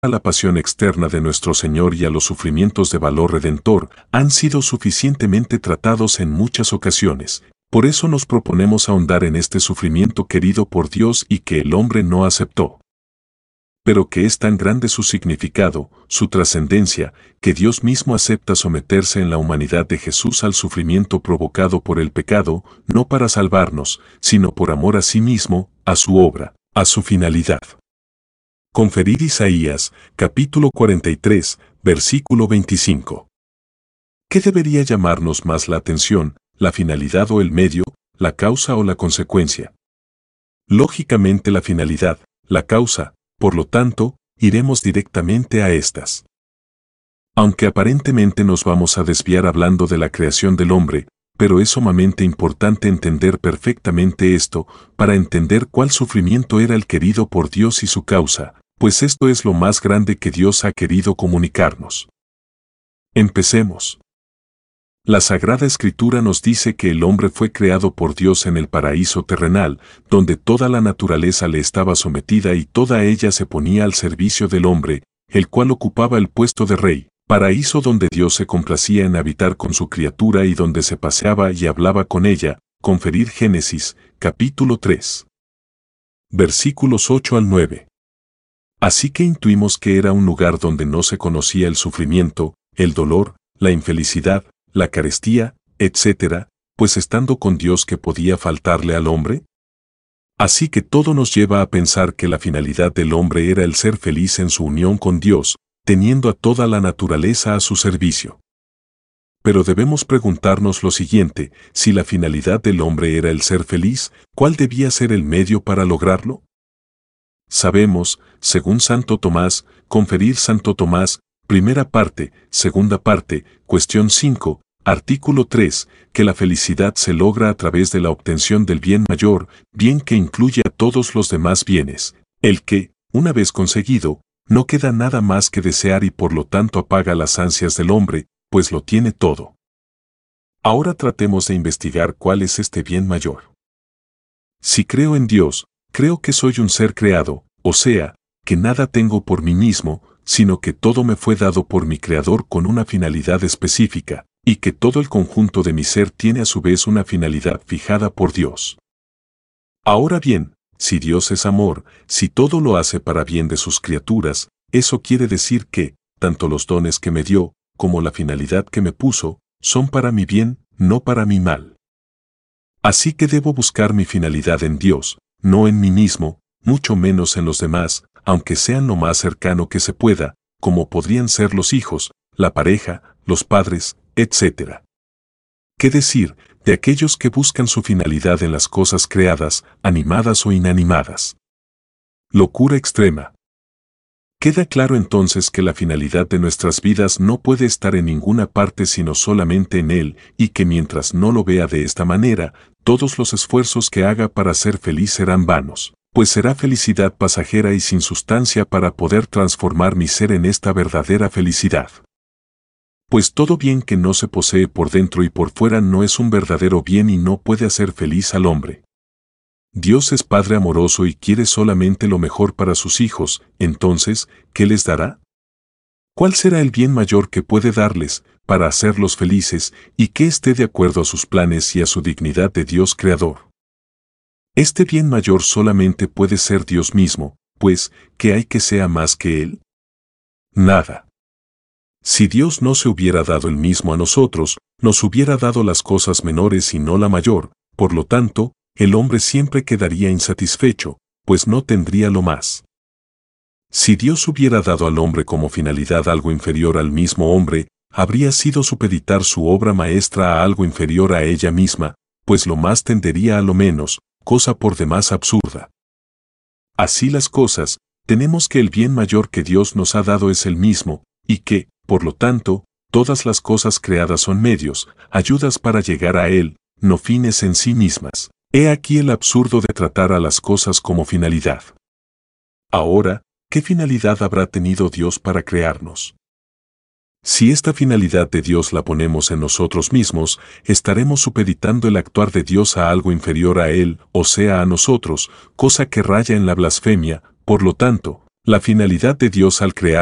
a la pasión externa de nuestro Señor y a los sufrimientos de valor redentor, han sido suficientemente tratados en muchas ocasiones. Por eso nos proponemos ahondar en este sufrimiento querido por Dios y que el hombre no aceptó. Pero que es tan grande su significado, su trascendencia, que Dios mismo acepta someterse en la humanidad de Jesús al sufrimiento provocado por el pecado, no para salvarnos, sino por amor a sí mismo, a su obra, a su finalidad. Conferid Isaías, capítulo 43, versículo 25. ¿Qué debería llamarnos más la atención, la finalidad o el medio, la causa o la consecuencia? Lógicamente la finalidad, la causa. Por lo tanto, iremos directamente a estas. Aunque aparentemente nos vamos a desviar hablando de la creación del hombre, pero es sumamente importante entender perfectamente esto, para entender cuál sufrimiento era el querido por Dios y su causa, pues esto es lo más grande que Dios ha querido comunicarnos. Empecemos. La Sagrada Escritura nos dice que el hombre fue creado por Dios en el paraíso terrenal, donde toda la naturaleza le estaba sometida y toda ella se ponía al servicio del hombre, el cual ocupaba el puesto de rey, paraíso donde Dios se complacía en habitar con su criatura y donde se paseaba y hablaba con ella. Conferid Génesis, capítulo 3. Versículos 8 al 9. Así que intuimos que era un lugar donde no se conocía el sufrimiento, el dolor, la infelicidad, la carestía, etc., pues estando con Dios, ¿qué podía faltarle al hombre? Así que todo nos lleva a pensar que la finalidad del hombre era el ser feliz en su unión con Dios, teniendo a toda la naturaleza a su servicio. Pero debemos preguntarnos lo siguiente: si la finalidad del hombre era el ser feliz, ¿cuál debía ser el medio para lograrlo? Sabemos, según Santo Tomás, Conferir Santo Tomás, primera parte, segunda parte, cuestión 5, artículo 3, que la felicidad se logra a través de la obtención del bien mayor, bien que incluye a todos los demás bienes, el que, una vez conseguido, no queda nada más que desear y por lo tanto apaga las ansias del hombre, pues lo tiene todo. Ahora tratemos de investigar cuál es este bien mayor. Si creo en Dios, creo que soy un ser creado, o sea, que nada tengo por mí mismo, sino que todo me fue dado por mi Creador con una finalidad específica, y que todo el conjunto de mi ser tiene a su vez una finalidad fijada por Dios. Ahora bien, si Dios es amor, si todo lo hace para bien de sus criaturas, eso quiere decir que, tanto los dones que me dio, como la finalidad que me puso, son para mi bien, no para mi mal. Así que debo buscar mi finalidad en Dios, no en mí mismo, mucho menos en los demás, aunque sean lo más cercano que se pueda, como podrían ser los hijos, la pareja, los padres, etc. ¿Qué decir de aquellos que buscan su finalidad en las cosas creadas, animadas o inanimadas? Locura extrema. Queda claro entonces que la finalidad de nuestras vidas no puede estar en ninguna parte sino solamente en Él, y que mientras no lo vea de esta manera, todos los esfuerzos que haga para ser feliz serán vanos, pues será felicidad pasajera y sin sustancia para poder transformar mi ser en esta verdadera felicidad. Pues todo bien que no se posee por dentro y por fuera no es un verdadero bien y no puede hacer feliz al hombre. Dios es Padre amoroso y quiere solamente lo mejor para sus hijos, entonces, ¿qué les dará? ¿Cuál será el bien mayor que puede darles, para hacerlos felices, y que esté de acuerdo a sus planes y a su dignidad de Dios Creador? Este bien mayor solamente puede ser Dios mismo, pues, ¿qué hay que sea más que Él? Nada. Si Dios no se hubiera dado Él mismo a nosotros, nos hubiera dado las cosas menores y no la mayor, por lo tanto, el hombre siempre quedaría insatisfecho, pues no tendría lo más. Si Dios hubiera dado al hombre como finalidad algo inferior al mismo hombre, habría sido supeditar su obra maestra a algo inferior a ella misma, pues lo más tendería a lo menos, cosa por demás absurda. Así las cosas, tenemos que el bien mayor que Dios nos ha dado es el mismo, y que, por lo tanto, todas las cosas creadas son medios, ayudas para llegar a Él, no fines en sí mismas. He aquí el absurdo de tratar a las cosas como finalidad. Ahora, ¿qué finalidad habrá tenido Dios para crearnos? Si esta finalidad de Dios la ponemos en nosotros mismos, estaremos supeditando el actuar de Dios a algo inferior a Él, o sea a nosotros, cosa que raya en la blasfemia. Por lo tanto, La finalidad de Dios al crear